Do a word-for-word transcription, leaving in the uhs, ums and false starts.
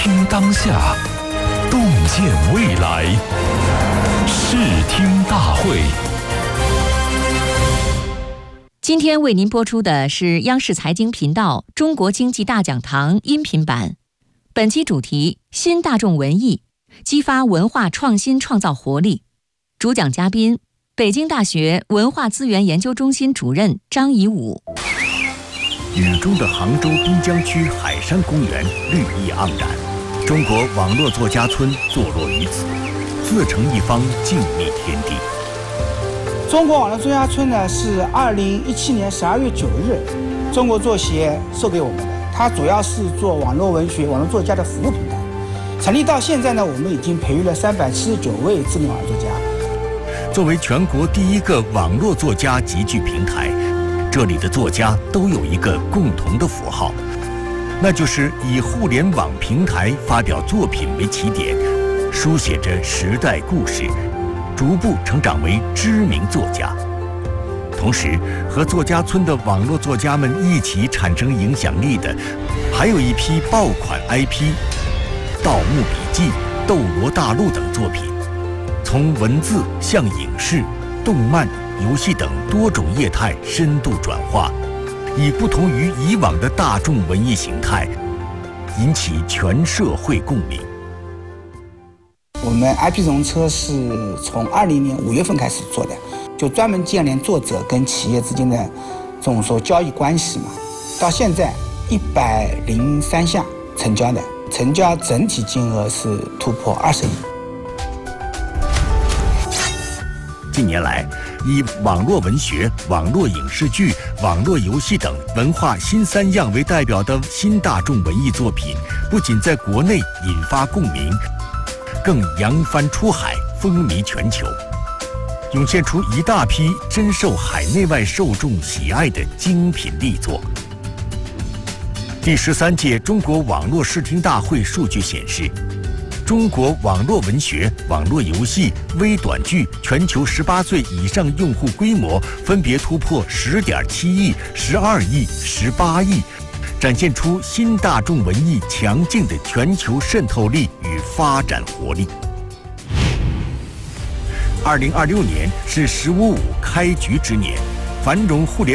听当下，洞见未来。视听大会。 今天为您播出的是央视财经频道《中国经济大讲堂》音频版。本期主题：新大众文艺，激发文化创新创造活力。主讲嘉宾：北京大学文化资源研究中心主任张颐武。 雨中的杭州滨江区海山公园绿意盎然，中国网络作家村坐落于此，自成一方静谧天地。 中国网络作家村呢，是二零一七年十二月九日，中国作协授给我们的。它主要是做网络文学、网络作家的服务平台。成立到现在呢，我们已经培育了三百七十九位知名网络作家。 作为全国第一个网络作家集聚平台，这里的作家都有一个共同的符号，那就是以互联网平台发表作品为起点，书写着时代故事，逐步成长为知名作家。同时，和作家村的网络作家们一起产生影响力的，还有一批爆款 I P，《盗墓笔记》《斗罗大陆》等作品，从文字向影视、动漫、游戏等多种业态深度转化，以不同于以往的大众文艺形态，引起全社会共鸣。 我们 I P 融车是从二零年五月份开始做的，就专门建立作者跟企业之间的这种说交易关系嘛。到现在一百零三项成交的，成交整体金额是突破二十亿。 近年来，以网络文学、网络影视剧、网络游戏等文化新三样为代表的新大众文艺作品，不仅在国内引发共鸣，更扬帆出海，风靡全球，涌现出一大批深受海内外受众喜爱的精品力作。第十三届中国网络视听大会数据显示，中国网络文学、网络游戏、微短剧全球十八岁以上用户规模分别突破十点七亿、十二亿、十八亿，展现出新大众文艺强劲的全球渗透力与发展活力。二零二六年是“十五五”开局之年，繁荣互联